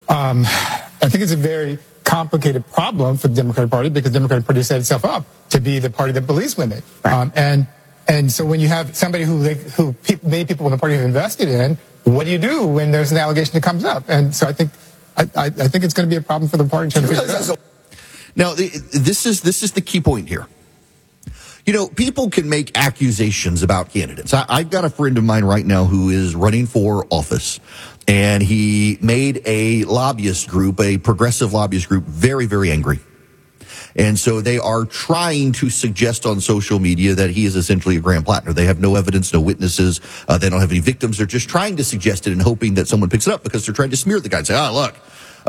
I think it's a very complicated problem for the Democratic Party because the Democratic Party set itself up to be the party that believes women. Right. And so when you have somebody who many people in the party have invested in, what do you do when there's an allegation that comes up? And so I think it's going to be a problem for the party to figure it out. Now, this is the key point here. You know, people can make accusations about candidates. I've got a friend of mine right now who is running for office, and he made a lobbyist group, a progressive lobbyist group, very, very angry. And so they are trying to suggest on social media that he is essentially a Graham Plattner. They have no evidence, no witnesses. They don't have any victims. They're just trying to suggest it and hoping that someone picks it up because they're trying to smear the guy and say, oh, look,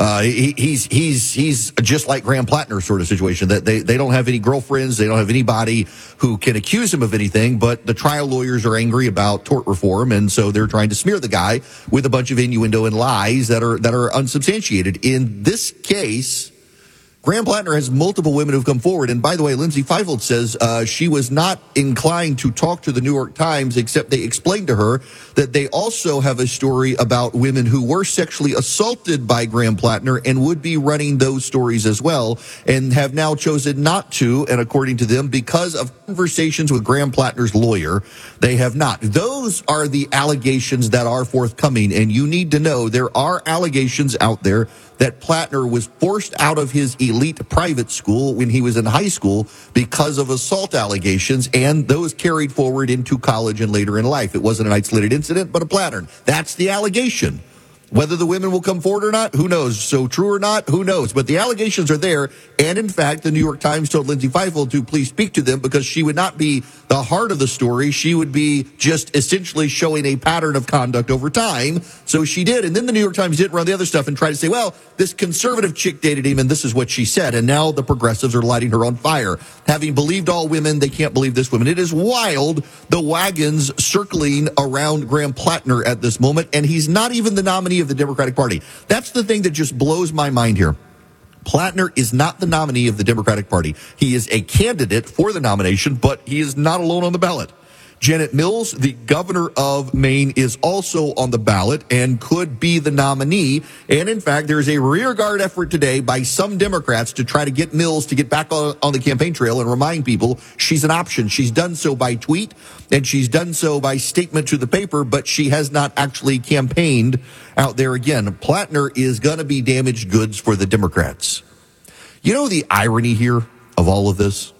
he's just like Graham Plattner sort of situation, that they don't have any girlfriends. They don't have anybody who can accuse him of anything, but the trial lawyers are angry about tort reform. And so they're trying to smear the guy with a bunch of innuendo and lies that are unsubstantiated. In this case, Graham Plattner has multiple women who've come forward. And by the way, Lindsay Feifold says she was not inclined to talk to the New York Times, except they explained to her that they also have a story about women who were sexually assaulted by Graham Plattner and would be running those stories as well, and have now chosen not to. And according to them, because of conversations with Graham Plattner's lawyer, they have not. Those are the allegations that are forthcoming. And you need to know there are allegations out there that Plattner was forced out of his elite private school when he was in high school because of assault allegations, and those carried forward into college and later in life. It wasn't an isolated incident, but a pattern. That's the allegation. Whether the women will come forward or not, who knows? So true or not, who knows? But the allegations are there. And in fact, the New York Times told Lindsay Feifold to please speak to them because she would not be the heart of the story. She would be just essentially showing a pattern of conduct over time. So she did. And then the New York Times did run the other stuff and try to say, well, this conservative chick dated him and this is what she said. And now the progressives are lighting her on fire. Having believed all women, they can't believe this woman. It is wild, the wagons circling around Graham Plattner at this moment. And he's not even the nominee of the Democratic Party. That's the thing that just blows my mind here. Plattner is not the nominee of the Democratic Party. He is a candidate for the nomination, but he is not alone on the ballot. Janet Mills, the governor of Maine, is also on the ballot and could be the nominee. And in fact, there's a rearguard effort today by some Democrats to try to get Mills to get back on the campaign trail and remind people she's an option. She's done so by tweet and she's done so by statement to the paper, but she has not actually campaigned out there again. Plattner is going to be damaged goods for the Democrats. You know the irony here of all of this?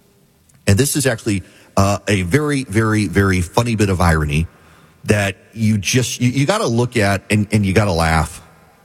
And this is actually a very, very, very funny bit of irony that you got to look at and you got to laugh.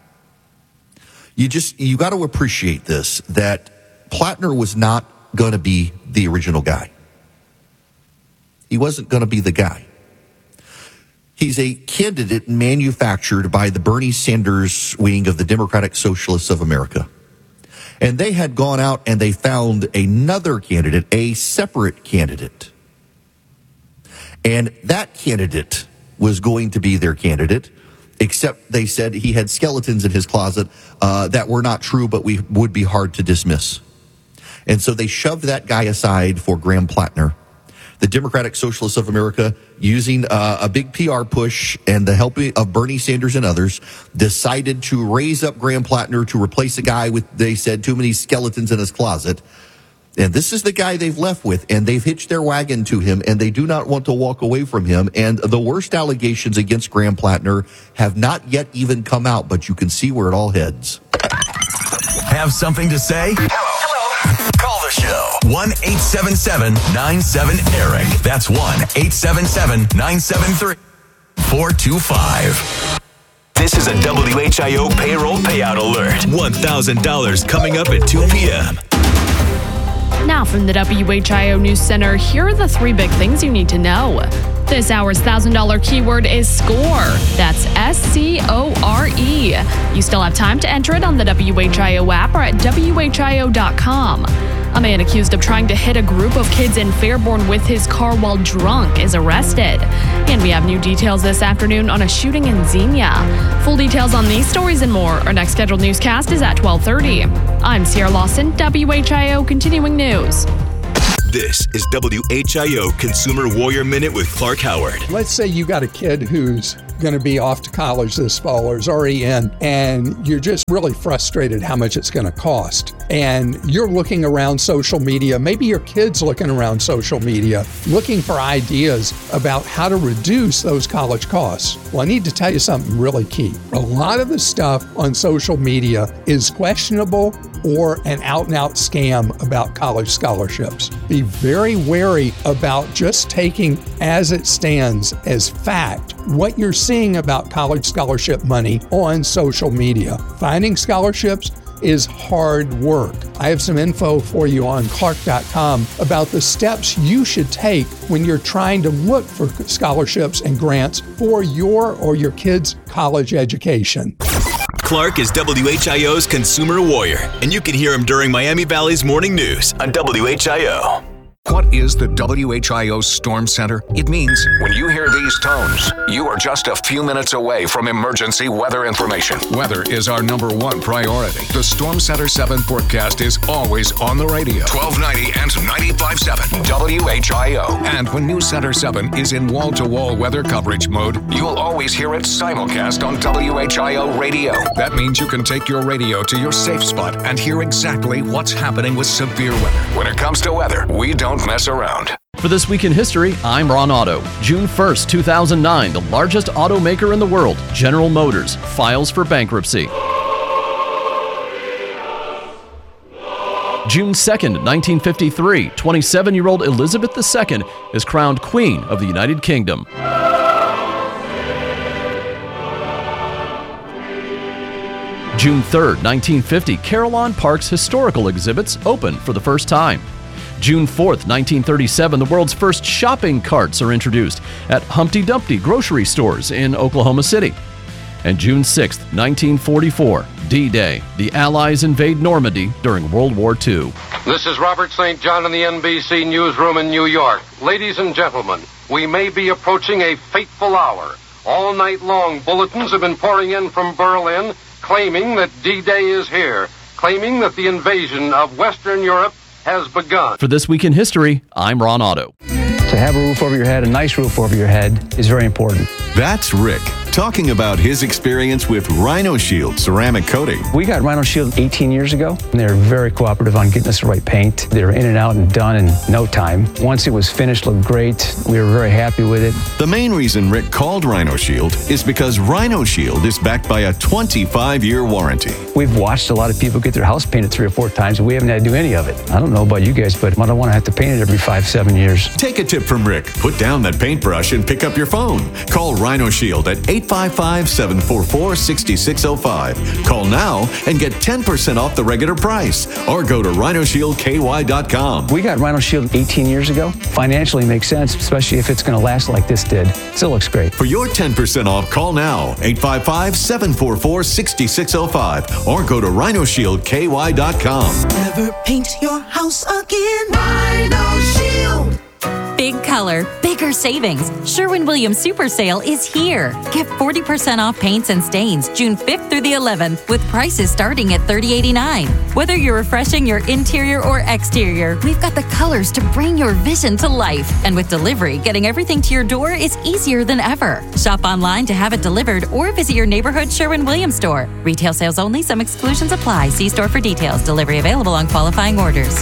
You got to appreciate this, that Plattner was not going to be the original guy. He wasn't going to be the guy. He's a candidate manufactured by the Bernie Sanders wing of the Democratic Socialists of America. And they had gone out and they found another candidate, a separate candidate. And that candidate was going to be their candidate, except they said he had skeletons in his closet that were not true, but would be hard to dismiss. And so they shoved that guy aside for Graham Plattner. The Democratic Socialists of America, using a big PR push and the help of Bernie Sanders and others, decided to raise up Graham Plattner to replace a guy with, they said, too many skeletons in his closet. And this is the guy they've left with, and they've hitched their wagon to him, and they do not want to walk away from him. And the worst allegations against Graham Plattner have not yet even come out, but you can see where it all heads. Have something to say? Hello. Call the show. 1-877-97-ERIC. That's 1-877-973-425. This is a WHIO payroll payout alert. $1,000 coming up at 2 p.m. Now from the WHIO News Center, here are the three big things you need to know. This hour's $1,000 keyword is SCORE. That's SCORE. You still have time to enter it on the WHIO app or at WHIO.com. A man accused of trying to hit a group of kids in Fairborn with his car while drunk is arrested. And we have new details this afternoon on a shooting in Xenia. Full details on these stories and more. Our next scheduled newscast is at 12:30. I'm Sierra Lawson, WHIO Continuing News. This is WHIO Consumer Warrior Minute with Clark Howard. Let's say you got a kid who's going to be off to college this fall or is already in, and you're just really frustrated how much it's going to cost. And you're looking around social media, maybe your kid's looking around social media, looking for ideas about how to reduce those college costs. Well, I need to tell you something really key. A lot of the stuff on social media is questionable or an out-and-out scam about college scholarships. Be very wary about just taking as it stands as fact what you're seeing about college scholarship money on social media. Finding scholarships is hard work. I have some info for you on Clark.com about the steps you should take when you're trying to look for scholarships and grants for your or your kid's college education. Clark is WHIO's Consumer Warrior, and you can hear him during Miami Valley's Morning News on WHIO. What is the WHIO Storm Center? It means when you hear these tones, you are just a few minutes away from emergency weather information. Weather is our number one priority. The Storm Center 7 forecast is always on the radio. 1290 and 95.7 WHIO. And when News Center 7 is in wall-to-wall weather coverage mode, you'll always hear it simulcast on WHIO radio. That means you can take your radio to your safe spot and hear exactly what's happening with severe weather. When it comes to weather, we don't mess around. For This Week in History, I'm Ron Otto. June 1st, 2009, the largest automaker in the world, General Motors, files for bankruptcy. June 2nd, 1953, 27-year-old Elizabeth II is crowned Queen of the United Kingdom. June 3rd, 1950, Carillon Park's historical exhibits open for the first time. June 4th, 1937, the world's first shopping carts are introduced at Humpty Dumpty grocery stores in Oklahoma City. And June 6th, 1944, D-Day. The Allies invade Normandy during World War II. This is Robert St. John in the NBC newsroom in New York. Ladies and gentlemen, we may be approaching a fateful hour. All night long, bulletins have been pouring in from Berlin claiming that D-Day is here, claiming that the invasion of Western Europe has begun. For This Week in History, I'm Ron Otto. To have a roof over your head, a nice roof over your head, is very important. That's Rick talking about his experience with Rhino Shield ceramic coating. We got Rhino Shield 18 years ago, and they were very cooperative on getting us the right paint. They were in and out and done in no time. Once it was finished, looked great. We were very happy with it. The main reason Rick called Rhino Shield is because Rhino Shield is backed by a 25-year warranty. We've watched a lot of people get their house painted 3 or 4 times, and we haven't had to do any of it. I don't know about you guys, but I don't want to have to paint it every 5-7 years. Take a tip from Rick. Put down that paintbrush and pick up your phone. Call Rhino Shield at 855-744-6605. Call now and get 10% off the regular price. Or go to RhinoShieldKY.com. We got Rhino Shield 18 years ago. Financially makes sense, especially if it's going to last like this did. Still looks great. For your 10% off, call now. 855-744-6605. Or go to RhinoShieldKY.com. Never paint your house again. Rhino Shield. Big color, bigger savings. Sherwin-Williams Super Sale is here. Get 40% off paints and stains June 5th through the 11th with prices starting at $30.89. Whether you're refreshing your interior or exterior, we've got the colors to bring your vision to life. And with delivery, getting everything to your door is easier than ever. Shop online to have it delivered or visit your neighborhood Sherwin-Williams store. Retail sales only. Some exclusions apply. See store for details. Delivery available on qualifying orders.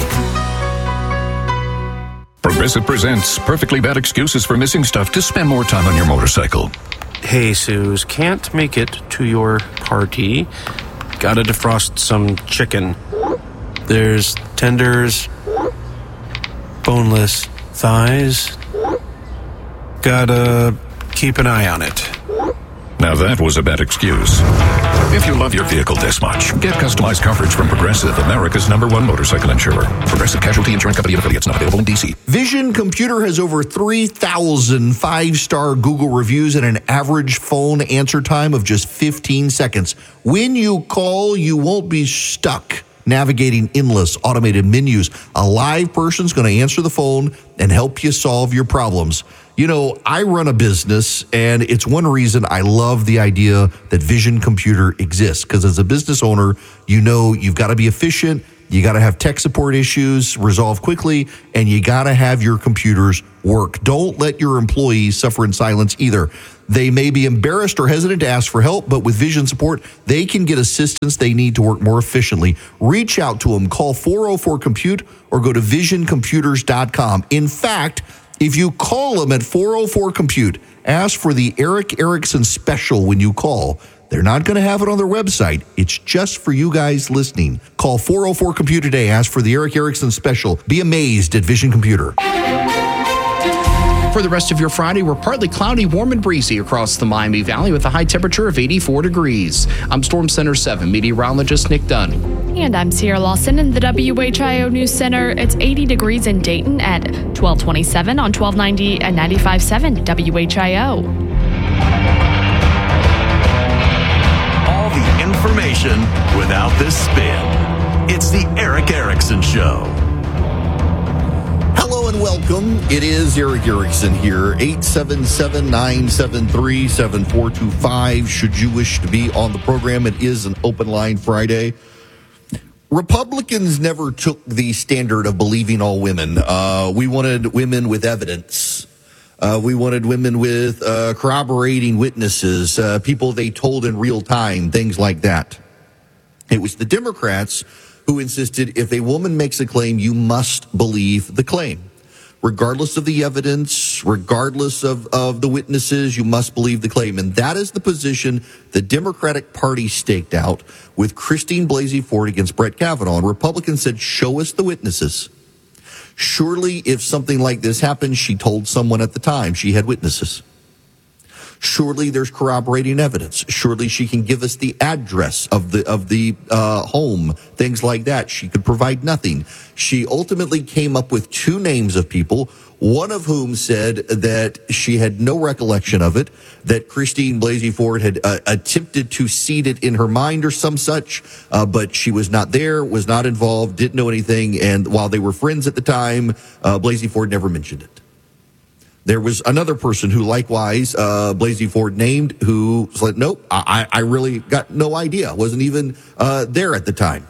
Progressive presents Perfectly Bad Excuses for Missing Stuff to Spend More Time on Your Motorcycle. Hey, Suze, can't make it to your party. Gotta defrost some chicken. There's tenders, boneless thighs. Gotta keep an eye on it. Now that was a bad excuse. If you love your vehicle this much, get customized coverage from Progressive, America's #1 motorcycle insurer. Progressive Casualty Insurance Company and affiliates, not available in D.C. Vision Computer has over 3,000 5-star Google reviews and an average phone answer time of just 15 seconds. When you call, you won't be stuck navigating endless automated menus. A live person's going to answer the phone and help you solve your problems. You know, I run a business, and it's one reason I love the idea that Vision Computer exists, because as a business owner, you know you've got to be efficient, you got to have tech support issues resolved quickly, and you got to have your computers work. Don't let your employees suffer in silence either. They may be embarrassed or hesitant to ask for help, but with Vision support, they can get assistance they need to work more efficiently. Reach out to them. Call 404-COMPUTE or go to visioncomputers.com. In fact, if you call them at 404-COMPUTE, ask for the Eric Erickson special when you call. They're not going to have it on their website. It's just for you guys listening. Call 404-COMPUTE today. Ask for the Eric Erickson special. Be amazed at Vision Computer. For the rest of your Friday, we're partly cloudy, warm and breezy across the Miami Valley with a high temperature of 84 degrees. I'm Storm Center 7 meteorologist Nick Dunn. And I'm Sierra Lawson in the WHIO News Center. It's 80 degrees in Dayton at 1227 on 1290 and 95.7 WHIO. All the information without the spin. It's the Eric Erickson Show. Hello and welcome. It is Eric Erickson here. 877-973-7425. Should you wish to be on the program, it is an open line Friday. Republicans never took the standard of believing all women. We wanted women with evidence. We wanted women with corroborating witnesses, people they told in real time, things like that. It was the Democrats who insisted if a woman makes a claim, you must believe the claim. Regardless of the evidence, regardless of the witnesses, you must believe the claim. And that is the position the Democratic Party staked out with Christine Blasey Ford against Brett Kavanaugh. And Republicans said, show us the witnesses. Surely if something like this happened, she told someone at the time, she had witnesses. Surely there's corroborating evidence. Surely she can give us the address of the home, things like that. She could provide nothing. She ultimately came up with two names of people, one of whom said that she had no recollection of it, that Christine Blasey Ford had attempted to seed it in her mind or some such, but she was not there, was not involved, didn't know anything, and while they were friends at the time, Blasey Ford never mentioned it. There was another person who likewise, Blasey Ford named, who said, nope, I really got no idea. Wasn't even there at the time.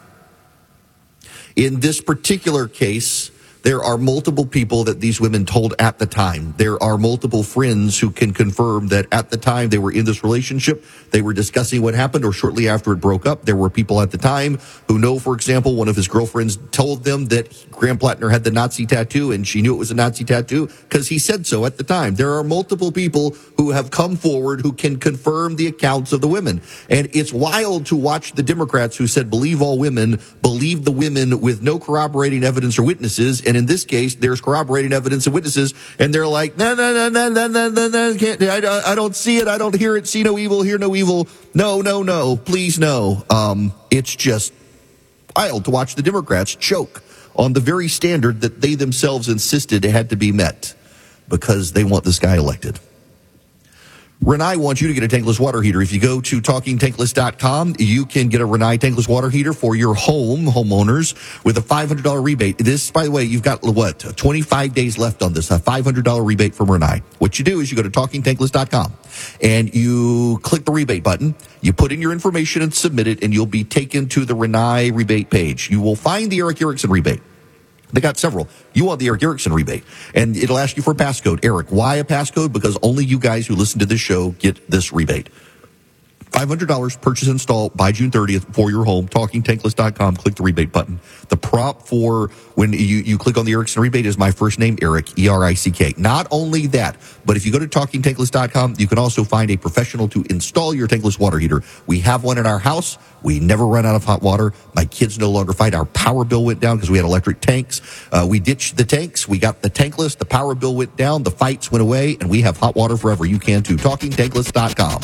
In this particular case, there are multiple people that these women told at the time. There are multiple friends who can confirm that at the time they were in this relationship, they were discussing what happened, or shortly after it broke up. There were people at the time who know, for example, one of his girlfriends told them that Graham Plattner had the Nazi tattoo, and she knew it was a Nazi tattoo because he said so at the time. There are multiple people who have come forward who can confirm the accounts of the women. And it's wild to watch the Democrats who said believe all women, believe the women with no corroborating evidence or witnesses. And in this case, there's corroborating evidence and witnesses, and they're like, no, can't, I don't see it, I don't hear it, see no evil, hear no evil, no, please no. It's just wild to watch the Democrats choke on the very standard that they themselves insisted had to be met because they want this guy elected. Rinnai wants you to get a tankless water heater. If you go to TalkingTankless.com, you can get a Rinnai tankless water heater for your homeowners, with a $500 rebate. This, by the way, you've got, 25 days left on this, a $500 rebate from Rinnai. What you do is you go to TalkingTankless.com, and you click the rebate button. You put in your information and submit it, and you'll be taken to the Rinnai rebate page. You will find the Eric Erickson rebate. They got several. You want the Eric Erickson rebate, and it'll ask you for a passcode. Eric, why a passcode? Because only you guys who listen to this show get this rebate. $500, purchase, install by June 30th for your home. TalkingTankless.com, click the rebate button. The prompt for when you click on the Erickson rebate is my first name, Eric, E-R-I-C-K. Not only that, but if you go to TalkingTankless.com, you can also find a professional to install your tankless water heater. We have one in our house. We never run out of hot water. My kids no longer fight. Our power bill went down because we had electric tanks. We ditched the tanks. We got the tankless. The power bill went down. The fights went away, and we have hot water forever. You can too. TalkingTankless.com.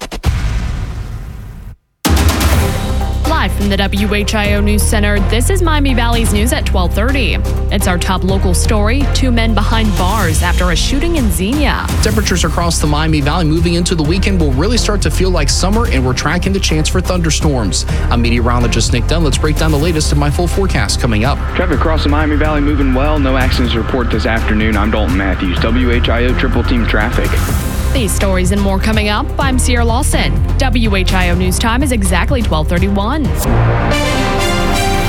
Live from the WHIO News Center, this is Miami Valley's news at 12:30. It's our top local story. 2 men behind bars after a shooting in Xenia. Temperatures across the Miami Valley moving into the weekend will really start to feel like summer, and we're tracking the chance for thunderstorms. I'm meteorologist Nick Dunn. Let's break down the latest in my full forecast coming up. Traffic across the Miami Valley moving well. No accidents report this afternoon. I'm Dalton Matthews, WHIO Triple Team Traffic. These stories and more coming up. I'm Sierra Lawson. WHIO News Time is exactly 12:31.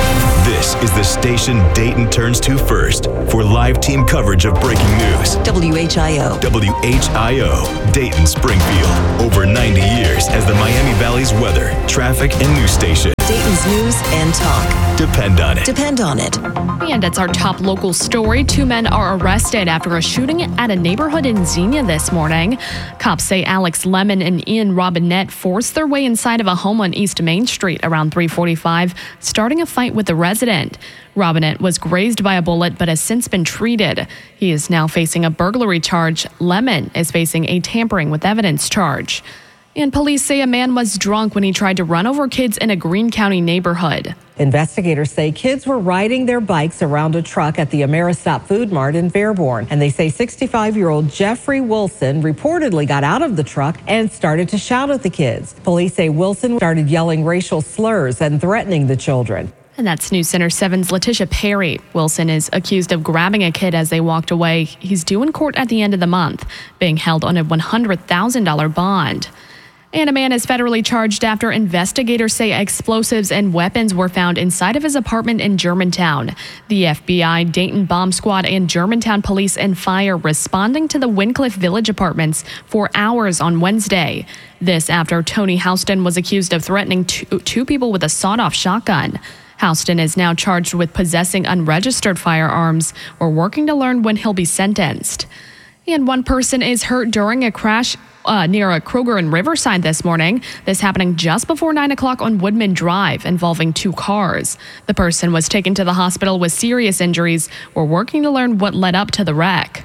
This is the station Dayton turns to first for live team coverage of breaking news. WHIO. WHIO, Dayton Springfield. Over 90 years as the Miami Valley's weather, traffic, and news station. Dayton's news and talk. Depend on it. Depend on it. And it's our top local story. 2 men are arrested after a shooting at a neighborhood in Xenia this morning. Cops say Alex Lemon and Ian Robinette forced their way inside of a home on East Main Street around 3:45, starting a fight with the resident. Robinette was grazed by a bullet but has since been treated. He is now facing a burglary charge. Lemon is facing a tampering with evidence charge. And police say a man was drunk when he tried to run over kids in a Greene County neighborhood. Investigators say kids were riding their bikes around a truck at the Ameristop Food Mart in Fairborn. And they say 65-year-old Jeffrey Wilson reportedly got out of the truck and started to shout at the kids. Police say Wilson started yelling racial slurs and threatening the children. And that's News Center 7's Letitia Perry. Wilson is accused of grabbing a kid as they walked away. He's due in court at the end of the month, being held on a $100,000 bond. And a man is federally charged after investigators say explosives and weapons were found inside of his apartment in Germantown. The FBI, Dayton Bomb Squad, and Germantown Police and Fire responding to the Wincliffe Village apartments for hours on Wednesday. This after Tony Houston was accused of threatening two people with a sawed-off shotgun. Houston is now charged with possessing unregistered firearms. We're working to learn when he'll be sentenced. And one person is hurt during a crash near a Kroger in Riverside this morning. This happening just before 9 o'clock on Woodman Drive, involving 2 cars. The person was taken to the hospital with serious injuries. We're working to learn what led up to the wreck.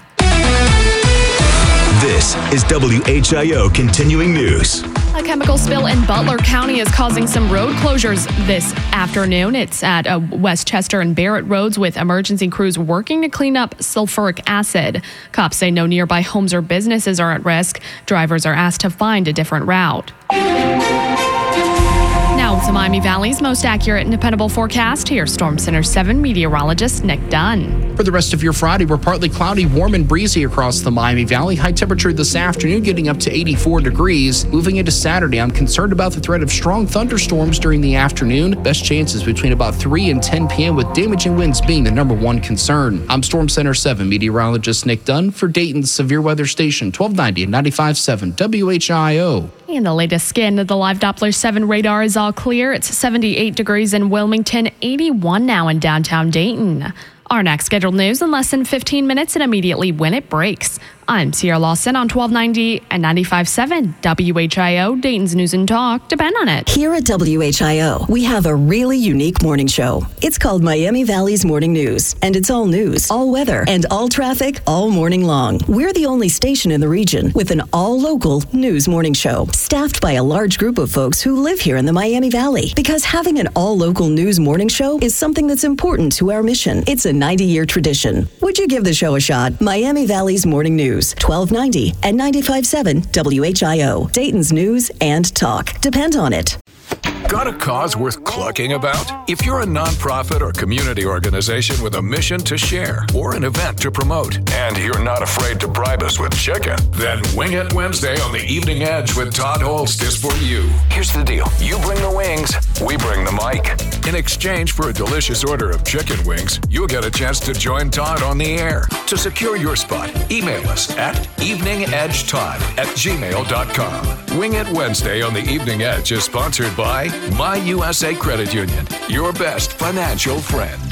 This is WHIO Continuing News. A chemical spill in Butler County is causing some road closures this afternoon. It's at Westchester and Barrett roads, with emergency crews working to clean up sulfuric acid. Cops say no nearby homes or businesses are at risk. Drivers are asked to find a different route. Now to Miami Valley's most accurate and dependable forecast. Here's Storm Center 7 meteorologist Nick Dunn. For the rest of your Friday, we're partly cloudy, warm and breezy across the Miami Valley. High temperature this afternoon getting up to 84 degrees. Moving into Saturday, I'm concerned about the threat of strong thunderstorms during the afternoon. Best chances between about 3 and 10 p.m. with damaging winds being the number one concern. I'm Storm Center 7 meteorologist Nick Dunn for Dayton's Severe Weather Station 1290 and 95.7 WHIO. And the latest scan of the Live Doppler 7 radar is all clear. It's 78 degrees in Wilmington, 81 now in downtown Dayton. Our next scheduled news in less than 15 minutes and immediately when it breaks. I'm Sierra Lawson on 1290 and 95.7 WHIO, Dayton's News and Talk. Depend on it. Here at WHIO, we have a really unique morning show. It's called Miami Valley's Morning News, and it's all news, all weather, and all traffic all morning long. We're the only station in the region with an all-local news morning show, staffed by a large group of folks who live here in the Miami Valley. Because having an all-local news morning show is something that's important to our mission. It's a 90-year tradition. Would you give the show a shot? Miami Valley's Morning News, 1290 and 95.7 WHIO, Dayton's News and Talk. Depend on it. Got a cause worth clucking about? If you're a nonprofit or community organization with a mission to share or an event to promote, and you're not afraid to bribe us with chicken, then Wing It Wednesday on the Evening Edge with Todd Holst is for you. Here's the deal. You bring the wings, we bring the mic. In exchange for a delicious order of chicken wings, you'll get a chance to join Todd on the air. To secure your spot, email us at eveningedgetodd@gmail.com. Wing It Wednesday on the Evening Edge is sponsored by My USA Credit Union, your best financial friend.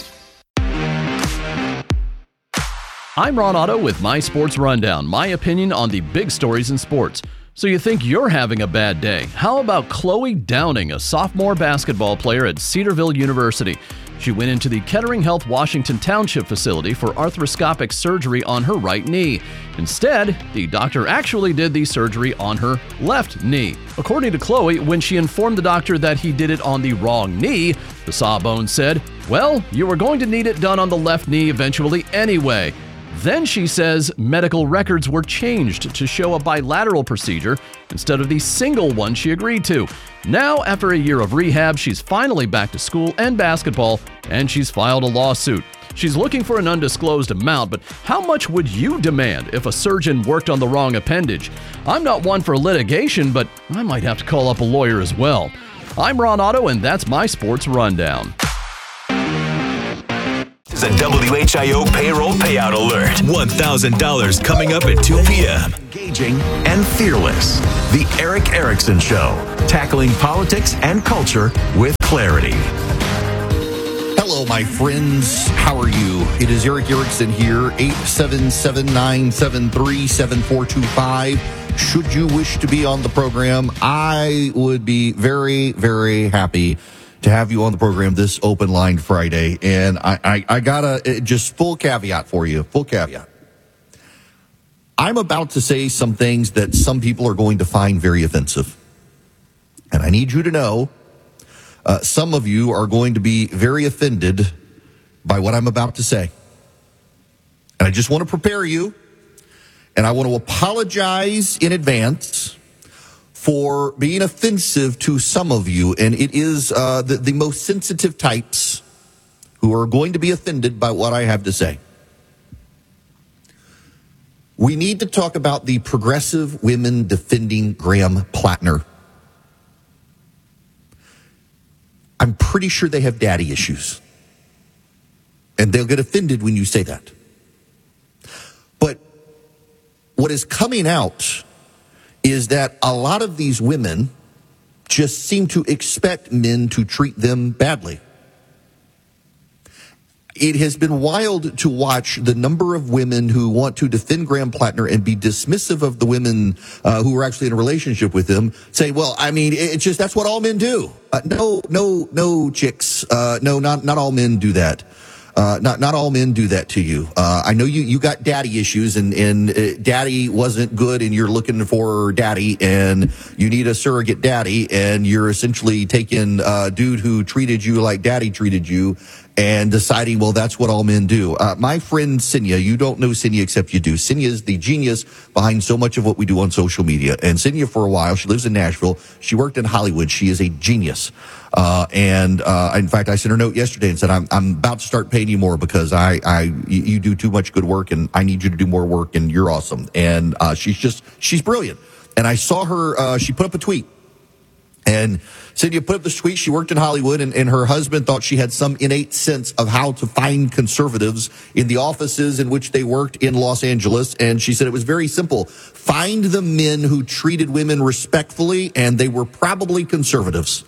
I'm Ron Otto with My Sports Rundown, my opinion on the big stories in sports. So you think you're having a bad day? How about Chloe Downing, a sophomore basketball player at Cedarville University? She went into the Kettering Health Washington Township facility for arthroscopic surgery on her right knee. Instead, the doctor actually did the surgery on her left knee. According to Chloe, when she informed the doctor that he did it on the wrong knee, the sawbones said, "Well, you were going to need it done on the left knee eventually anyway." Then she says medical records were changed to show a bilateral procedure instead of the single one she agreed to. Now, after a year of rehab, she's finally back to school and basketball, and she's filed a lawsuit. She's looking for an undisclosed amount, but how much would you demand if a surgeon worked on the wrong appendage? I'm not one for litigation, but I might have to call up a lawyer as well. I'm Ron Otto, and that's my sports rundown. This is a WHIO payroll payout alert. $1,000 coming up at 2 p.m. Engaging and fearless. The Eric Erickson Show. Tackling politics and culture with clarity. Hello, my friends. How are you? It is Eric Erickson here, 877-973-7425. Should you wish to be on the program, I would be very, very happy to have you on the program this Open Line Friday. And I got a just full caveat for you, full caveat. I'm about to say some things that some people are going to find very offensive. And I need you to know, some of you are going to be very offended by what I'm about to say. And I just want to prepare you, and I want to apologize in advance for being offensive to some of you. And it is the most sensitive types who are going to be offended by what I have to say. We need to talk about the progressive women defending Graham Plattner. I'm pretty sure they have daddy issues. And they'll get offended when you say that. But what is coming out is that a lot of these women just seem to expect men to treat them badly. It has been wild to watch the number of women who want to defend Graham Plattner and be dismissive of the women who are actually in a relationship with him say, well, I mean, it's just, that's what all men do. No, chicks. No, not all men do that. Not all men do that to you. I know you got daddy issues and daddy wasn't good and you're looking for daddy and you need a surrogate daddy and you're essentially taking a dude who treated you like daddy treated you and deciding, well, that's what all men do. My friend Senya, you don't know Senya except you do. Senya is the genius behind so much of what we do on social media. And Senya, for a while, she lives in Nashville. She worked in Hollywood. She is a genius. In fact, I sent her a note yesterday and said, I'm about to start paying you more because you do too much good work and I need you to do more work and you're awesome. And she's brilliant. And I saw her, she put up a tweet. And Cynthia put up the tweet. She worked in Hollywood, and her husband thought she had some innate sense of how to find conservatives in the offices in which they worked in Los Angeles. And she said it was very simple. Find the men who treated women respectfully, and they were probably conservatives.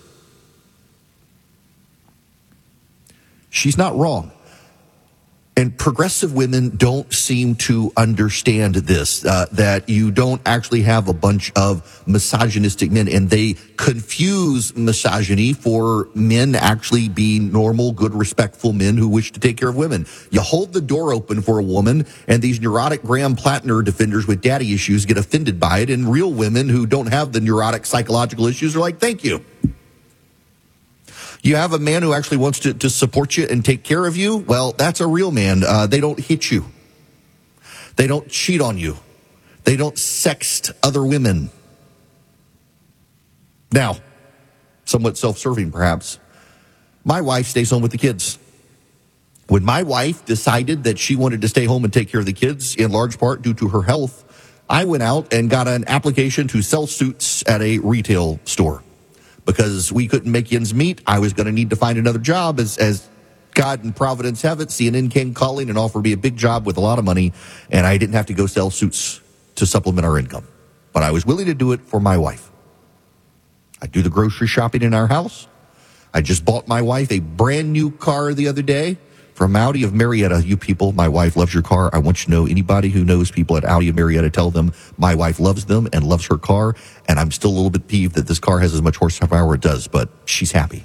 She's not wrong. And progressive women don't seem to understand this, that you don't actually have a bunch of misogynistic men, and they confuse misogyny for men actually being normal, good, respectful men who wish to take care of women. You hold the door open for a woman, and these neurotic Graham Plattner defenders with daddy issues get offended by it, and real women who don't have the neurotic psychological issues are like, thank you. You have a man who actually wants to support you and take care of you. Well, that's a real man. They don't hit you. They don't cheat on you. They don't sext other women. Now, somewhat self-serving perhaps, my wife stays home with the kids. When my wife decided that she wanted to stay home and take care of the kids, in large part due to her health, I went out and got an application to sell suits at a retail store. Because we couldn't make ends meet, I was going to need to find another job. As God and Providence have it, CNN came calling and offered me a big job with a lot of money, and I didn't have to go sell suits to supplement our income. But I was willing to do it for my wife. I do the grocery shopping in our house. I just bought my wife a brand new car the other day from Audi of Marietta. You people, my wife loves your car. I want you to know, anybody who knows people at Audi of Marietta, tell them my wife loves them and loves her car. And I'm still a little bit peeved that this car has as much horsepower it does, but she's happy.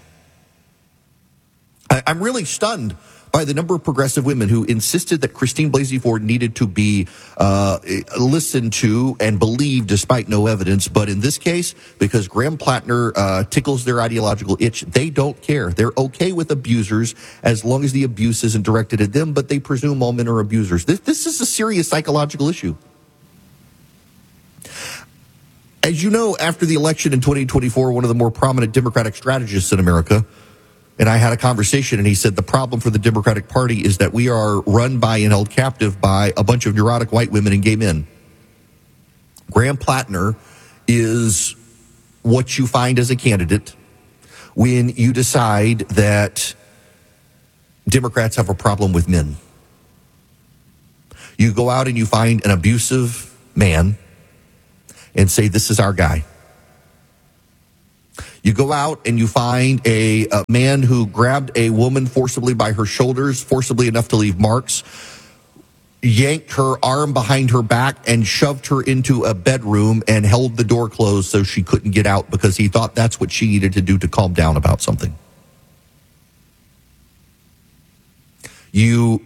I'm really stunned by the number of progressive women who insisted that Christine Blasey Ford needed to be listened to and believed despite no evidence. But in this case, because Graham Plattner tickles their ideological itch, they don't care. They're okay with abusers as long as the abuse isn't directed at them, but they presume all men are abusers. This is a serious psychological issue. As you know, after the election in 2024, one of the more prominent Democratic strategists in America, and I had a conversation, and he said the problem for the Democratic Party is that we are run by and held captive by a bunch of neurotic white women and gay men. Graham Plattner is what you find as a candidate when you decide that Democrats have a problem with men. You go out and you find an abusive man and say, this is our guy. You go out and you find a man who grabbed a woman forcibly by her shoulders, forcibly enough to leave marks, yanked her arm behind her back and shoved her into a bedroom and held the door closed so she couldn't get out because he thought that's what she needed to do to calm down about something. You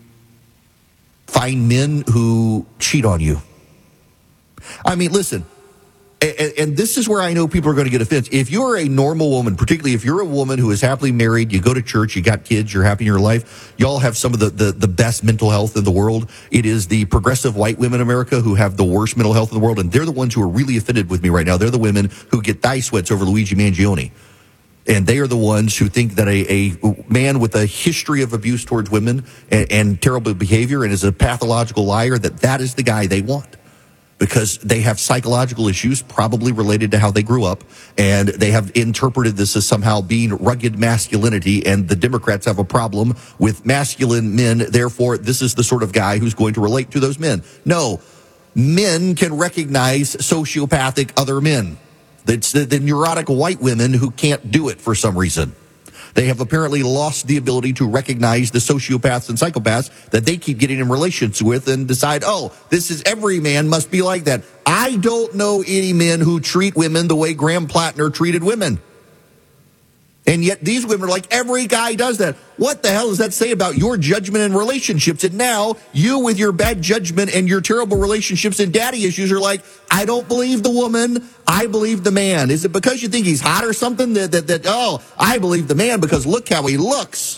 find men who cheat on you. I mean, listen, and this is where I know people are going to get offended. If you're a normal woman, particularly if you're a woman who is happily married, you go to church, you got kids, you're happy in your life, y'all have some of the best mental health in the world. It is the progressive white women in America who have the worst mental health in the world, and they're the ones who are really offended with me right now. They're the women who get thigh sweats over Luigi Mangione. And they are the ones who think that a man with a history of abuse towards women and terrible behavior and is a pathological liar, that is the guy they want. Because they have psychological issues, probably related to how they grew up, and they have interpreted this as somehow being rugged masculinity, and the Democrats have a problem with masculine men, therefore this is the sort of guy who's going to relate to those men. No, men can recognize sociopathic other men. It's the neurotic white women who can't do it for some reason. They have apparently lost the ability to recognize the sociopaths and psychopaths that they keep getting in relations with and decide, oh, this is every man must be like that. I don't know any men who treat women the way Graham Plattner treated women. And yet these women are like, every guy does that. What the hell does that say about your judgment in relationships? And now you with your bad judgment and your terrible relationships and daddy issues are like, I don't believe the woman, I believe the man. Is it because you think he's hot or something that I believe the man because look how he looks?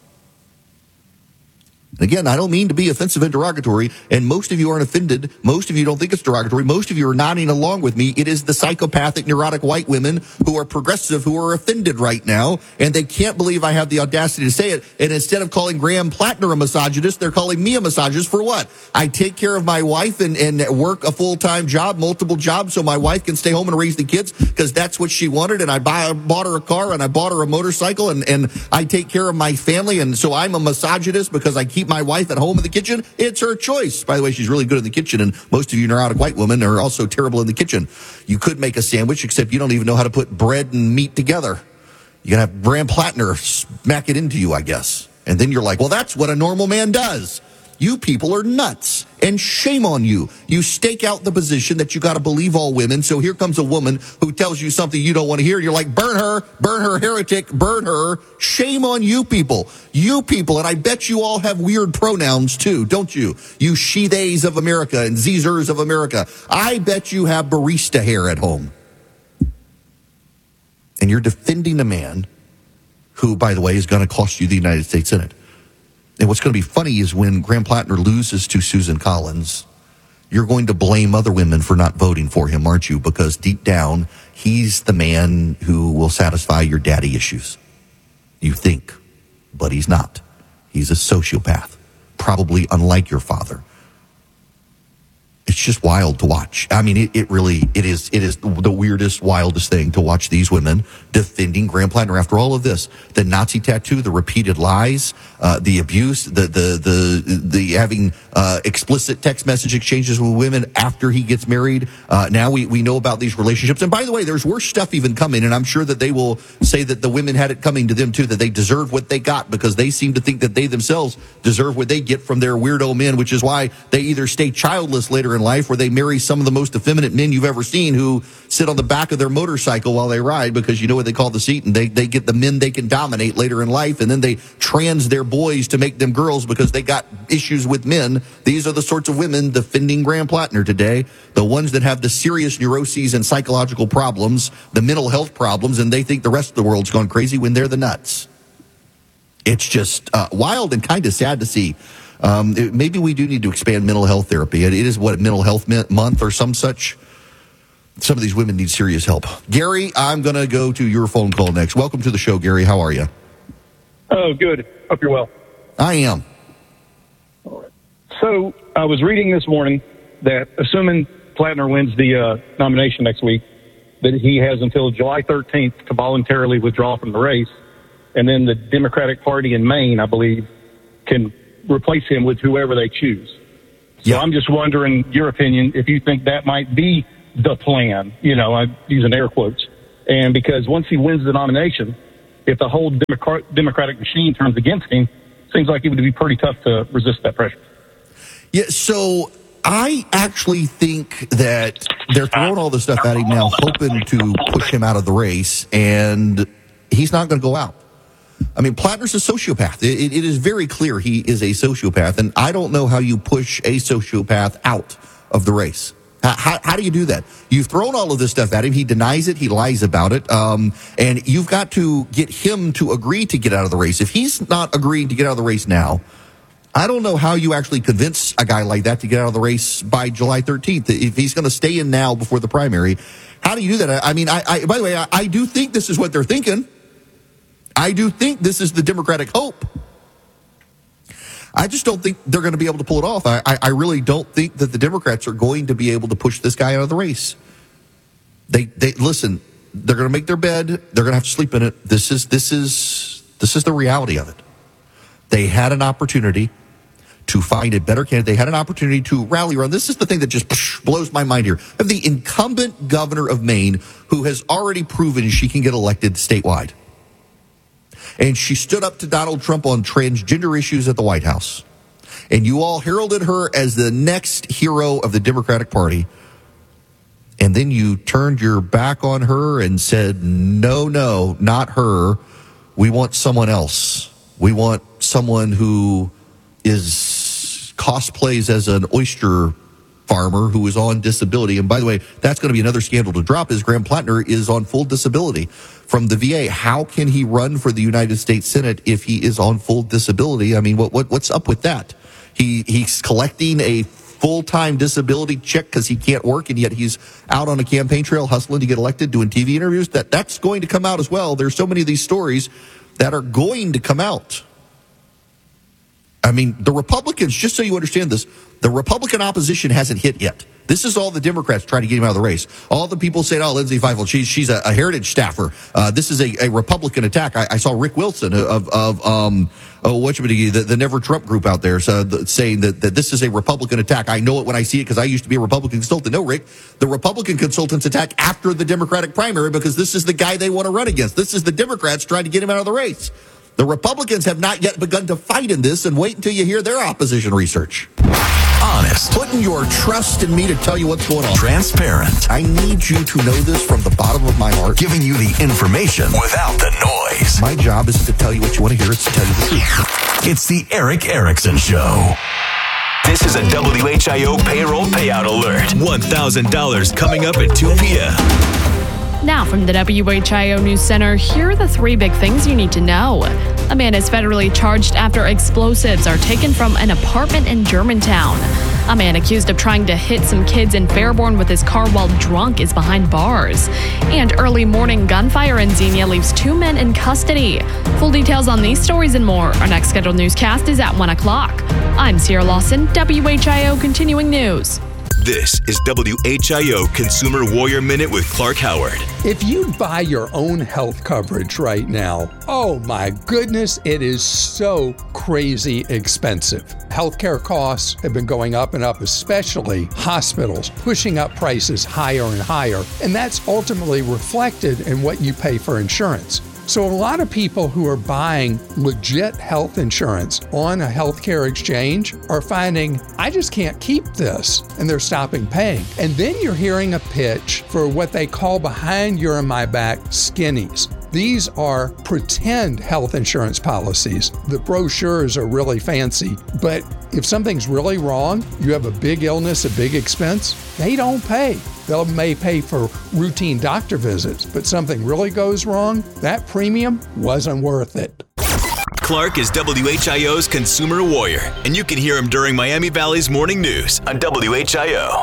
Again, I don't mean to be offensive and derogatory, and most of you aren't offended. Most of you don't think it's derogatory. Most of you are nodding along with me. It is the psychopathic, neurotic white women who are progressive who are offended right now, and they can't believe I have the audacity to say it. And instead of calling Graham Plattner a misogynist, they're calling me a misogynist for what? I take care of my wife and work a full-time job, multiple jobs, so my wife can stay home and raise the kids because that's what she wanted, and I bought her a car, and I bought her a motorcycle, and I take care of my family, and so I'm a misogynist because I keep my wife at home in the kitchen. It's her choice. By the way, she's really good in the kitchen, and most of you neurotic white women are also terrible in the kitchen. You could make a sandwich, except you don't even know how to put bread and meat together. You can have Graham Plattner smack it into you, I guess. And then you're like, well, that's what a normal man does. You people are nuts, and shame on you. You stake out the position that you got to believe all women, so here comes a woman who tells you something you don't want to hear, and you're like, burn her, heretic, burn her. Shame on you people. You people, and I bet you all have weird pronouns too, don't you? You she-theys of America and Zers of America. I bet you have barista hair at home. And you're defending a man who, by the way, is going to cost you the United States Senate. And what's going to be funny is when Graham Plattner loses to Susan Collins, you're going to blame other women for not voting for him, aren't you? Because deep down, he's the man who will satisfy your daddy issues. You think, but he's not. He's a sociopath, probably unlike your father. It's just wild to watch. I mean, it is the weirdest, wildest thing to watch these women defending Graham Plattner after all of this. The Nazi tattoo, the repeated lies, the abuse, the having explicit text message exchanges with women after he gets married. Now we know about these relationships. And by the way, there's worse stuff even coming, and I'm sure that they will say that the women had it coming to them too, that they deserve what they got because they seem to think that they themselves deserve what they get from their weirdo men, which is why they either stay childless later in life or they marry some of the most effeminate men you've ever seen who sit on the back of their motorcycle while they ride because you know what they call the seat, and they get the men they can dominate later in life, and then they trans their boys to make them girls because they got issues with men. These are the sorts of women defending Graham Plattner today, the ones that have the serious neuroses and psychological problems, the mental health problems, and they think the rest of the world's gone crazy when they're the nuts. It's just wild and kind of sad to see. Maybe we do need to expand mental health therapy. It is what, Mental Health Month or some such. Some of these women need serious help. Gary, I'm going to go to your phone call next. Welcome to the show, Gary. How are you? Oh, good. Hope you're well. I am. All right. So I was reading this morning that assuming Plattner wins the nomination next week, that he has until July 13th to voluntarily withdraw from the race. and then the Democratic Party in Maine, I believe, can replace him with whoever they choose. So I'm just wondering your opinion, if you think that might be the plan, I'm using air quotes. And because once he wins the nomination, if the whole Democratic machine turns against him, seems like it would be pretty tough to resist that pressure. Yeah, so I actually think that they're throwing all this stuff at him now, hoping to push him out of the race, and he's not going to go out. I mean, Plattner's a sociopath. It is very clear he is a sociopath, and I don't know how you push a sociopath out of the race. How do you do that? You've thrown all of this stuff at him. He denies it. He lies about it. And you've got to get him to agree to get out of the race. If he's not agreeing to get out of the race now, I don't know how you actually convince a guy like that to get out of the race by July 13th. If he's going to stay in now before the primary, how do you do that? I mean, by the way, I do think this is what they're thinking. I do think this is the Democratic hope. I just don't think they're going to be able to pull it off. I really don't think that the Democrats are going to be able to push this guy out of the race. They listen, they're going to make their bed. They're going to have to sleep in it. This is the reality of it. They had an opportunity to find a better candidate. They had an opportunity to rally around. This is the thing that just blows my mind here. Of the incumbent governor of Maine, who has already proven she can get elected statewide. And she stood up to Donald Trump on transgender issues at the White House. And you all heralded her as the next hero of the Democratic Party. And then you turned your back on her and said, no, not her. We want someone else. We want someone who cosplays as an oyster farmer who is on disability. And by the way, that's going to be another scandal to drop, is Graham Plattner is on full disability from the VA. How can he run for the United States Senate if he is on full disability? I mean, what's up with that? He's collecting a full-time disability check because he can't work, and yet he's out on a campaign trail hustling to get elected, doing TV interviews. That's going to come out as well. There's so many of these stories that are going to come out. I mean, the Republicans, just so you understand this, the Republican opposition hasn't hit yet. This is all the Democrats trying to get him out of the race. All the people saying, Lindsay Feifel, she's a heritage staffer. This is a Republican attack. I saw Rick Wilson of the Never Trump group out there saying that this is a Republican attack. I know it when I see it because I used to be a Republican consultant. No, Rick, the Republican consultants attack after the Democratic primary because this is the guy they want to run against. This is the Democrats trying to get him out of the race. The Republicans have not yet begun to fight in this, and wait until you hear their opposition research. Honest. Putting your trust in me to tell you what's going on. Transparent. I need you to know this from the bottom of my heart. Giving you the information without the noise. My job is to tell you what you want to hear. It's to tell you the truth. It's the Eric Erickson Show. This is a WHIO payroll payout alert. $1,000 coming up at 2 p.m. Now from the WHIO News Center, here are the three big things you need to know. A man is federally charged after explosives are taken from an apartment in Germantown. A man accused of trying to hit some kids in Fairborn with his car while drunk is behind bars. And early morning gunfire in Xenia leaves 2 men in custody. Full details on these stories and more. Our next scheduled newscast is at 1 o'clock. I'm Sierra Lawson, WHIO Continuing News. This is WHIO Consumer Warrior Minute with Clark Howard. If you buy your own health coverage right now, oh my goodness, it is so crazy expensive. Healthcare costs have been going up and up, especially hospitals, pushing up prices higher and higher. And that's ultimately reflected in what you pay for insurance. So a lot of people who are buying legit health insurance on a healthcare exchange are finding, I just can't keep this, and they're stopping paying. And then you're hearing a pitch for what they call behind your and my back skinnies. These are pretend health insurance policies. The brochures are really fancy, but if something's really wrong, you have a big illness, a big expense, they don't pay. They may pay for routine doctor visits, but something really goes wrong, that premium wasn't worth it. Clark is WHIO's Consumer Warrior, and you can hear him during Miami Valley's Morning News on WHIO.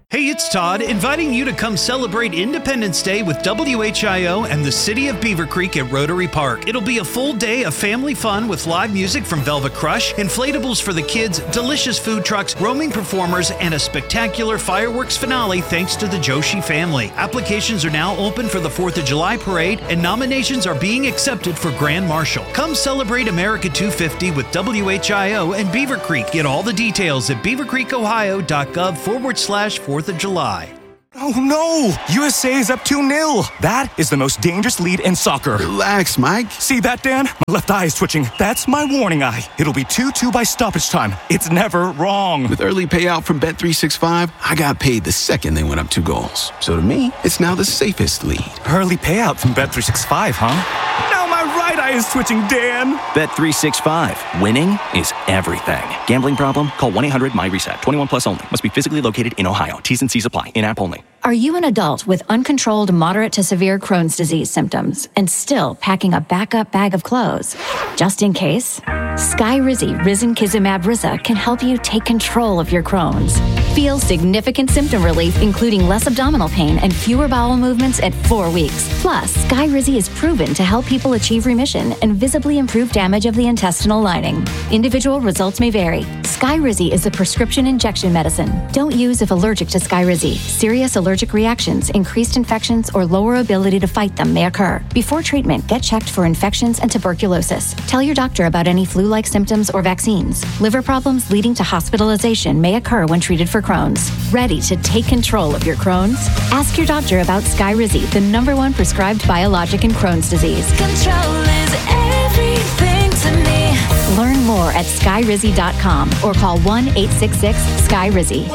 Hey, it's Todd, inviting you to come celebrate Independence Day with WHIO and the City of Beaver Creek at Rotary Park. It'll be a full day of family fun with live music from Velvet Crush, inflatables for the kids, delicious food trucks, roaming performers, and a spectacular fireworks finale thanks to the Joshi family. Applications are now open for the 4th of July parade, and nominations are being accepted for Grand Marshal. Come celebrate America 250 with WHIO and Beaver Creek. Get all the details at beavercreekohio.gov/4th of July. Oh no! USA is up 2-0. That is the most dangerous lead in soccer. Relax, Mike. See that, Dan? My left eye is twitching. That's my warning eye. It'll be 2-2 by stoppage time. It's never wrong. With early payout from Bet365, I got paid the second they went up 2 goals. So to me, it's now the safest lead. Early payout from Bet365, huh? Now my right eye is twitching, Dan. Bet365. Winning is everything. Gambling problem? Call 1-800-MY-RESET. 21 plus only. Must be physically located in Ohio. T's and C's apply. In-app only. Are you an adult with uncontrolled moderate to severe Crohn's disease symptoms and still packing a backup bag of clothes? Just in case, Skyrizi Risankizumab Riza can help you take control of your Crohn's. Feel significant symptom relief, including less abdominal pain and fewer bowel movements at 4 weeks. Plus, Skyrizi is proven to help people achieve remission and visibly improve damage of the intestinal lining. Individual results may vary. Skyrizi is a prescription injection medicine. Don't use if allergic to Skyrizi. Serious allergic reactions, increased infections, or lower ability to fight them may occur. Before treatment, get checked for infections and tuberculosis. Tell your doctor about any flu-like symptoms or vaccines. Liver problems leading to hospitalization may occur when treated for Crohn's. Ready to take control of your Crohn's? Ask your doctor about Skyrizi, the #1 prescribed biologic in Crohn's disease. Control is everything to me. Learn more at skyrizi.com or call 1-866-SKYRIZI.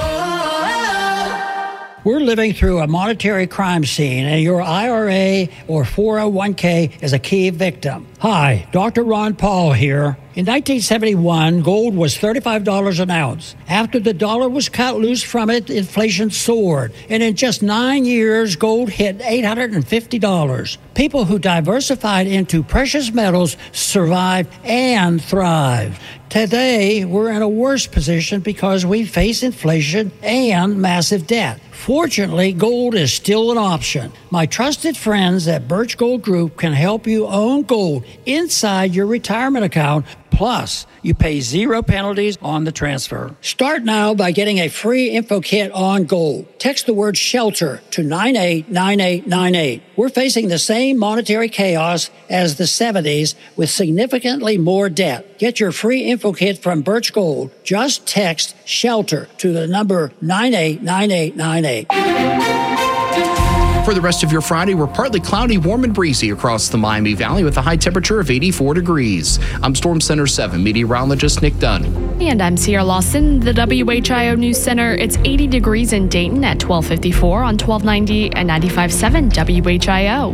We're living through a monetary crime scene, and your IRA or 401k is a key victim. Hi, Dr. Ron Paul here. In 1971, gold was $35 an ounce. After the dollar was cut loose from it, inflation soared. And in just 9 years, gold hit $850. People who diversified into precious metals survived and thrived. Today, we're in a worse position because we face inflation and massive debt. Fortunately, gold is still an option. My trusted friends at Birch Gold Group can help you own gold inside your retirement account. Plus, you pay 0 penalties on the transfer. Start now by getting a free info kit on gold. Text the word SHELTER to 989898. We're facing the same monetary chaos as the 70s with significantly more debt. Get your free info kit from Birch Gold. Just text SHELTER to the number 989898. For the rest of your Friday, we're partly cloudy, warm and breezy across the Miami Valley with a high temperature of 84 degrees. I'm Storm Center 7 meteorologist Nick Dunn. And I'm Sierra Lawson, the WHIO News Center. It's 80 degrees in Dayton at 1254 on 1290 and 95.7 WHIO.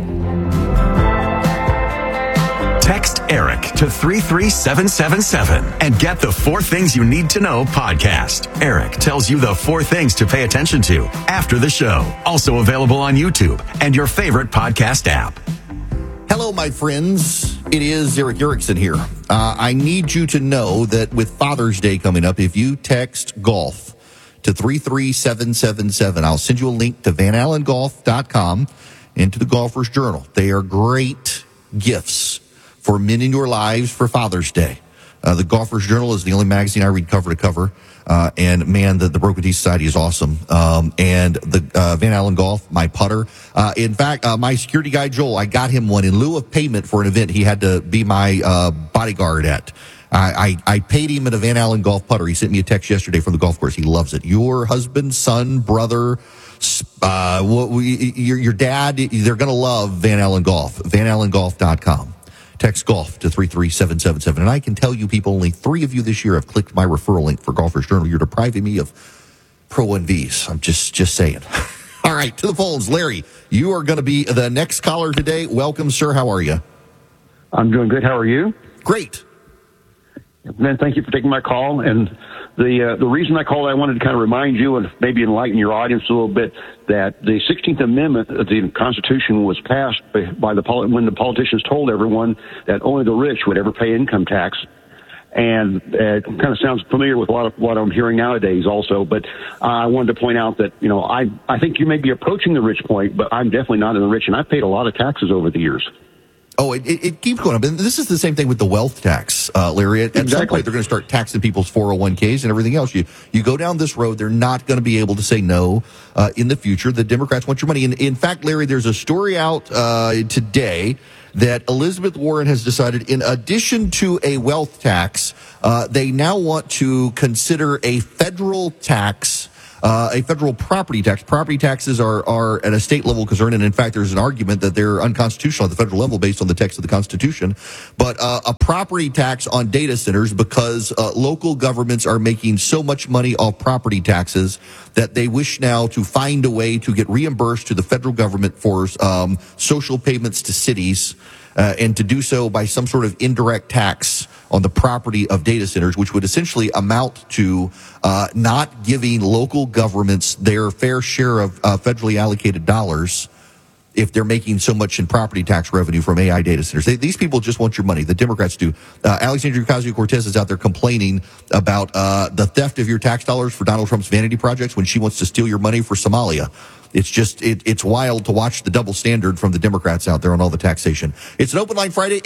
Text Eric to 33777 and get the 4 Things You Need to Know podcast. Eric tells you the 4 things to pay attention to after the show. Also available on YouTube and your favorite podcast app. Hello, my friends. It is Eric Erickson here. I need you to know that with Father's Day coming up, if you text golf to 33777, I'll send you a link to VanAllenGolf.com and to the Golfer's Journal. They are great gifts for men in your lives for Father's Day. The Golfer's Journal is the only magazine I read cover to cover. And man, the Broken Tee Society is awesome. And the Van Allen Golf, my putter. In fact, my security guy, Joel, I got him one in lieu of payment for an event he had to be my bodyguard at. I paid him at a Van Allen Golf putter. He sent me a text yesterday from the golf course. He loves it. Your husband, son, brother, your dad, they're going to love Van Allen Golf. VanAllenGolf.com. Text golf to 33777. And I can tell you people, only 3 of you this year have clicked my referral link for Golfer's Journal. You're depriving me of Pro 1Vs. I'm just saying. All right, to the phones. Larry, you are going to be the next caller today. Welcome, sir. How are you? I'm doing good. How are you? Great. Man, thank you for taking my call. And the reason I called, I wanted to kind of remind you and maybe enlighten your audience a little bit that the 16th Amendment of the Constitution was passed by when the politicians told everyone that only the rich would ever pay income tax. And it kind of sounds familiar with a lot of what I'm hearing nowadays also. But I wanted to point out that, I think you may be approaching the rich point, but I'm definitely not in the rich. And I've paid a lot of taxes over the years. Oh, it keeps going up. And this is the same thing with the wealth tax, Larry. At some point, they're going to start taxing people's 401ks and everything else. You go down this road, they're not going to be able to say no in the future. The Democrats want your money. And in fact, Larry, there's a story out today that Elizabeth Warren has decided, in addition to a wealth tax, they now want to consider a federal tax, a federal property tax. Property taxes are at a state level concern, and in fact, there's an argument that they're unconstitutional at the federal level based on the text of the Constitution. But a property tax on data centers, because local governments are making so much money off property taxes that they wish now to find a way to get reimbursed to the federal government for social payments to cities, and to do so by some sort of indirect tax on the property of data centers, which would essentially amount to not giving local governments their fair share of federally allocated dollars if they're making so much in property tax revenue from AI data centers. These people just want your money. The Democrats do. Alexandria Ocasio-Cortez is out there complaining about the theft of your tax dollars for Donald Trump's vanity projects when she wants to steal your money for Somalia. It's just, it's wild to watch the double standard from the Democrats out there on all the taxation. It's an open line Friday,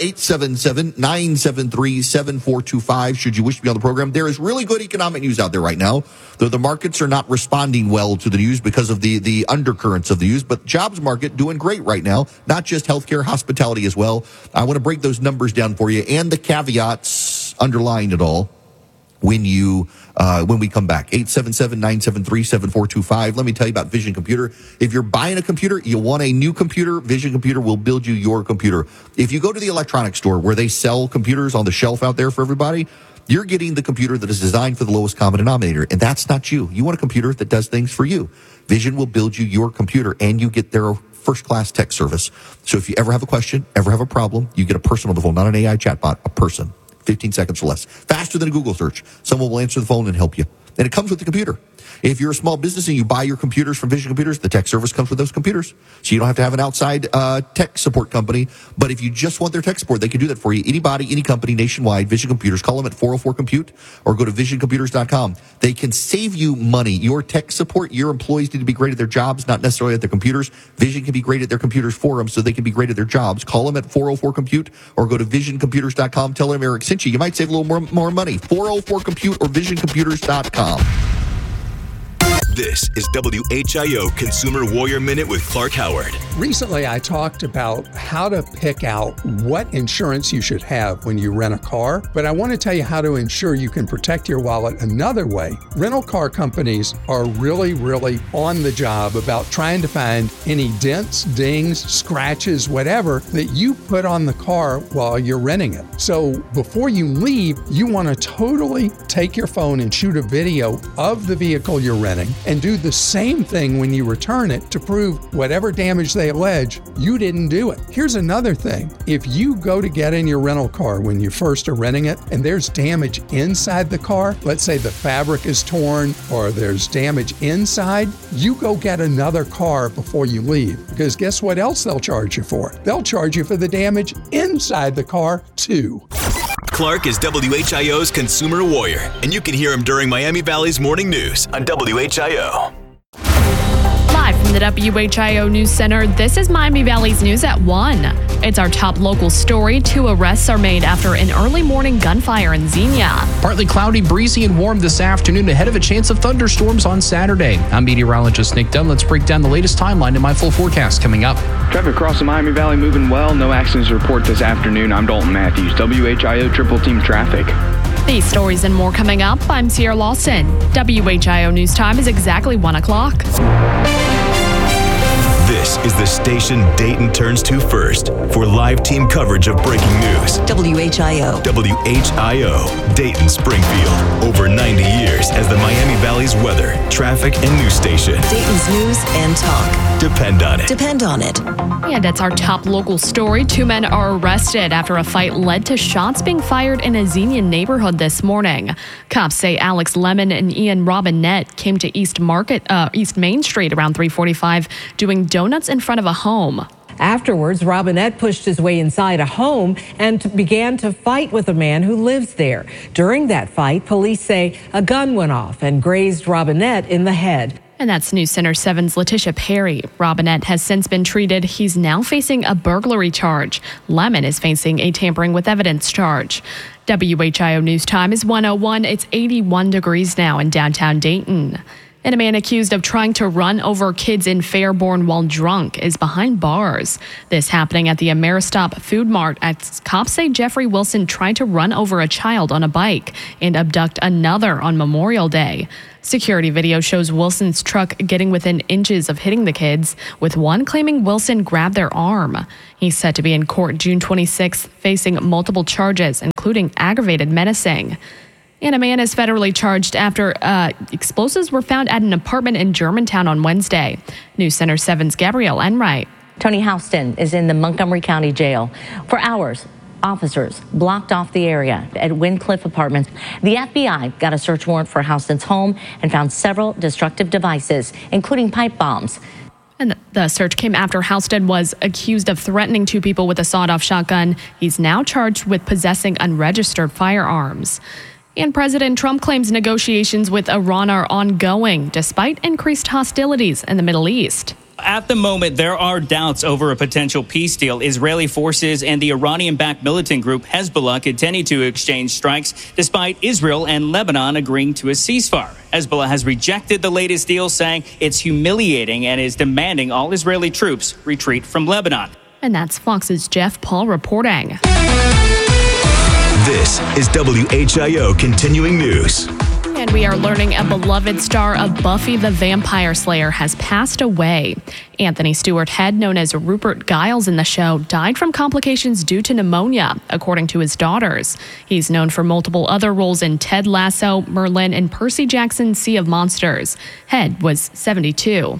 877-973-7425. Should you wish to be on the program, there is really good economic news out there right now, though the markets are not responding well to the news because of the undercurrents of the news. But jobs market doing great right now, not just healthcare, hospitality as well. I want to break those numbers down for you and the caveats underlying it all when we come back. 877-973-7425. Let me tell you about Vision Computer. If you're buying a computer, you want a new computer, Vision Computer will build you your computer. If you go to the electronics store where they sell computers on the shelf out there for everybody, you're getting the computer that is designed for the lowest common denominator, and that's not you. You want a computer that does things for you. Vision will build you your computer, and you get their first-class tech service. So if you ever have a question, ever have a problem, you get a person on the phone, not an AI chatbot, a person. 15 seconds or less. Faster than a Google search. Someone will answer the phone and help you. And it comes with the computer. If you're a small business and you buy your computers from Vision Computers, the tech service comes with those computers. So you don't have to have an outside tech support company. But if you just want their tech support, they can do that for you. Anybody, any company nationwide, Vision Computers. Call them at 404-COMPUTE or go to visioncomputers.com. They can save you money. Your tech support, your employees need to be great at their jobs, not necessarily at their computers. Vision can be great at their computers for them so they can be great at their jobs. Call them at 404-COMPUTE or go to visioncomputers.com. Tell them Eric sent you. You might save a little more money. 404-COMPUTE or visioncomputers.com. This is WHIO Consumer Warrior Minute with Clark Howard. Recently, I talked about how to pick out what insurance you should have when you rent a car, but I want to tell you how to ensure you can protect your wallet another way. Rental car companies are really on the job about trying to find any dents, dings, scratches, whatever that you put on the car while you're renting it. So before you leave, you want to totally take your phone and shoot a video of the vehicle you're renting and do the same thing when you return it to prove whatever damage they allege, you didn't do it. Here's another thing. If you go to get in your rental car when you first are renting it and there's damage inside the car, let's say the fabric is torn or there's damage inside, you go get another car before you leave. Because guess what else they'll charge you for? They'll charge you for the damage inside the car too. Clark is WHIO's Consumer Warrior, and you can hear him during Miami Valley's Morning News on WHIO. Live from the WHIO News Center, this is Miami Valley's News at 1. It's our top local story. 2 arrests are made after an early morning gunfire in Xenia. Partly cloudy, breezy, and warm this afternoon ahead of a chance of thunderstorms on Saturday. I'm meteorologist Nick Dunn. Let's break down the latest timeline in my full forecast coming up. Traffic across the Miami Valley moving well. No accidents to report this afternoon. I'm Dalton Matthews, WHIO Triple Team Traffic. These stories and more coming up. I'm Sierra Lawson. WHIO News Time is exactly 1 o'clock. This is the station Dayton turns to first for live team coverage of breaking news. WHIO. WHIO, Dayton Springfield. Over 90 years as the Miami Valley's weather, traffic, and news station. Dayton's news and talk. Depend on it. Depend on it. And it's our top local story. 2 men are arrested after a fight led to shots being fired in a Xenia neighborhood this morning. Cops say Alex Lemon and Ian Robinette came to East Main Street around 3:45 doing donuts in front of a home. Afterwards, Robinette pushed his way inside a home and began to fight with a man who lives there. During that fight, police say a gun went off and grazed Robinette in the head. And that's News Center 7's Letitia Perry. Robinette has since been treated. He's now facing a burglary charge. Lemon is facing a tampering with evidence charge. WHIO News Time is 1:01. It's 81 degrees now in downtown Dayton. And a man accused of trying to run over kids in Fairborn while drunk is behind bars. This happening at the Ameristop Food Mart. Cops say Jeffrey Wilson tried to run over a child on a bike and abduct another on Memorial Day. Security video shows Wilson's truck getting within inches of hitting the kids, with one claiming Wilson grabbed their arm. He's set to be in court June 26th, facing multiple charges, including aggravated menacing. And a man is federally charged after explosives were found at an apartment in Germantown on Wednesday. News Center 7's Gabrielle Enright. Tony Houston is in the Montgomery County Jail. For hours, officers blocked off the area at Windcliff Apartments. The FBI got a search warrant for Houston's home and found several destructive devices, including pipe bombs. And the search came after Houston was accused of threatening two people with a sawed-off shotgun. He's now charged with possessing unregistered firearms. And President Trump claims negotiations with Iran are ongoing, despite increased hostilities in the Middle East. At the moment, there are doubts over a potential peace deal. Israeli forces and the Iranian-backed militant group Hezbollah continue to exchange strikes, despite Israel and Lebanon agreeing to a ceasefire. Hezbollah has rejected the latest deal, saying it's humiliating and is demanding all Israeli troops retreat from Lebanon. And that's Fox's Jeff Paul reporting. This is WHIO Continuing News. And we are learning a beloved star of Buffy the Vampire Slayer has passed away. Anthony Stewart Head, known as Rupert Giles in the show, died from complications due to pneumonia, according to his daughters. He's known for multiple other roles in Ted Lasso, Merlin, and Percy Jackson's Sea of Monsters. Head was 72.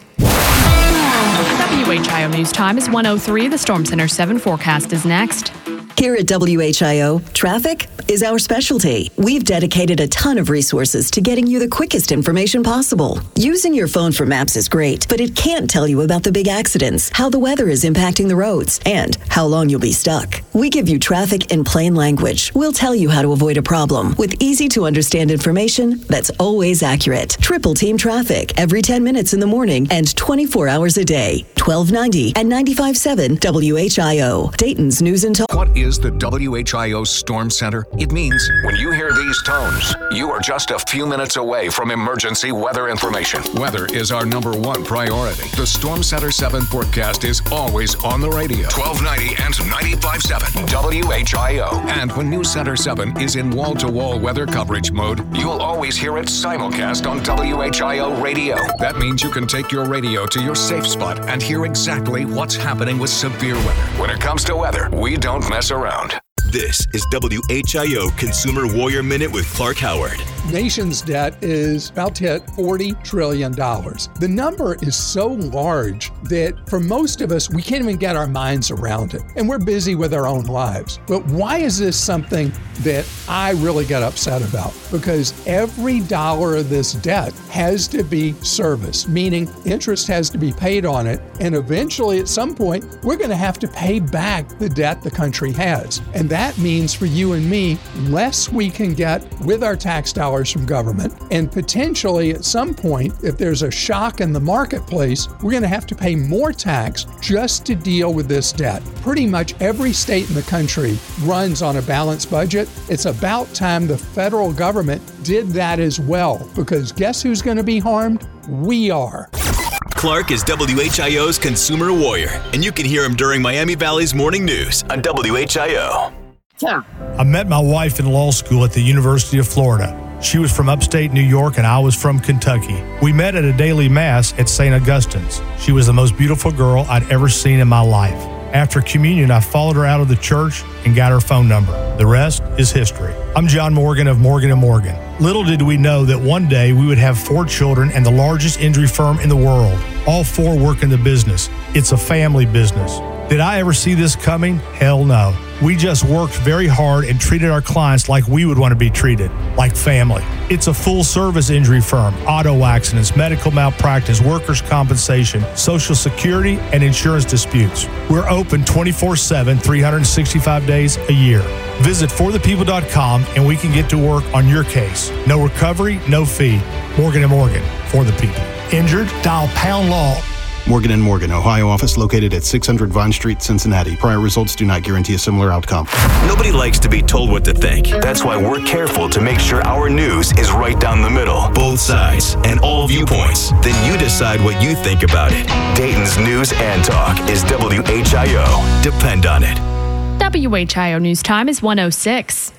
WHIO News Time is 1:03. The Storm Center 7 forecast is next. Here at WHIO, traffic is our specialty. We've dedicated a ton of resources to getting you the quickest information possible. Using your phone for maps is great, but it can't tell you about the big accidents, how the weather is impacting the roads, and how long you'll be stuck. We give you traffic in plain language. We'll tell you how to avoid a problem with easy-to-understand information that's always accurate. Triple Team Traffic every 10 minutes in the morning and 24 hours a day. 1290 and 95.7 WHIO, Dayton's News and Talk. What is the WHIO Storm Center? It means when you hear these tones, you are just a few minutes away from emergency weather information. Weather is our #1 priority. The Storm Center 7 forecast is always on the radio. 1290 and 95.7 WHIO. And when News Center 7 is in wall-to-wall weather coverage mode, you'll always hear it simulcast on WHIO radio. That means you can take your radio to your safe spot and hear exactly what's happening with severe weather. When it comes to weather, we don't mess around. This is WHIO Consumer Warrior Minute with Clark Howard. Nation's debt is about to hit $40 trillion. The number is so large that for most of us, we can't even get our minds around it. And we're busy with our own lives. But why is this something that I really get upset about? Because every dollar of this debt has to be serviced, meaning interest has to be paid on it. And eventually, at some point, we're going to have to pay back the debt the country has. And that means for you and me, less we can get with our tax dollars from government. And potentially at some point, if there's a shock in the marketplace, we're going to have to pay more tax just to deal with this debt. Pretty much every state in the country runs on a balanced budget. It's about time the federal government did that as well, because guess who's going to be harmed? We are. Clark is WHIO's Consumer Warrior, and you can hear him during Miami Valley's Morning News on WHIO. I met my wife in law school at the University of Florida. She was from upstate New York and I was from Kentucky. We met at a daily mass at St. Augustine's. She was the most beautiful girl I'd ever seen in my life. After communion, I followed her out of the church and got her phone number. The rest is history. I'm John Morgan of Morgan & Morgan. Little did we know that one day we would have 4 children and the largest injury firm in the world. All 4 work in the business. It's a family business. Did I ever see this coming? Hell no. We just worked very hard and treated our clients like we would want to be treated, like family. It's a full-service injury firm, auto accidents, medical malpractice, workers' compensation, Social Security, and insurance disputes. We're open 24/7, 365 days a year. Visit forthepeople.com and we can get to work on your case. No recovery, no fee. Morgan & Morgan, for the people. Injured? Dial pound law. Morgan & Morgan, Ohio office located at 600 Vine Street, Cincinnati. Prior results do not guarantee a similar outcome. Nobody likes to be told what to think. That's why we're careful to make sure our news is right down the middle. Both sides and all viewpoints. Then you decide what you think about it. Dayton's News and Talk is WHIO. Depend on it. WHIO News Time is 1:06.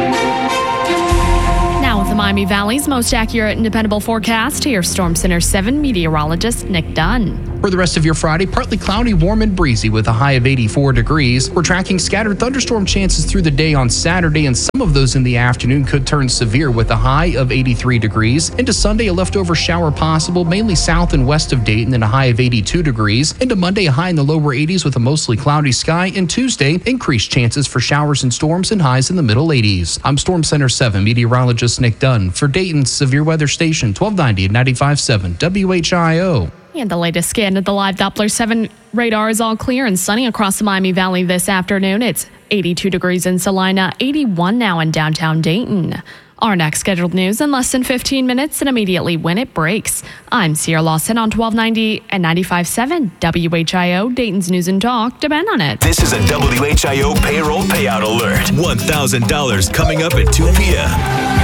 Now with the Miami Valley's most accurate and dependable forecast, here's Storm Center 7 meteorologist Nick Dunn. For the rest of your Friday, partly cloudy, warm and breezy with a high of 84 degrees. We're tracking scattered thunderstorm chances through the day on Saturday, and some of those in the afternoon could turn severe with a high of 83 degrees. Into Sunday, a leftover shower possible, mainly south and west of Dayton, and a high of 82 degrees. Into Monday, a high in the lower 80s with a mostly cloudy sky. And Tuesday, increased chances for showers and storms and highs in the middle 80s. I'm Storm Center 7 meteorologist Nick Dunn for Dayton's Severe Weather Station, 1290 and 95.7 WHIO. And the latest scan of the live Doppler 7 radar is all clear and sunny across the Miami Valley this afternoon. It's 82 degrees in Salina, 81 now in downtown Dayton. Our next scheduled news in less than 15 minutes and immediately when it breaks. I'm Sierra Lawson on 1290 and 95.7 WHIO, Dayton's News and Talk. Depend on it. This is a WHIO payroll payout alert. $1,000 coming up at 2 p.m.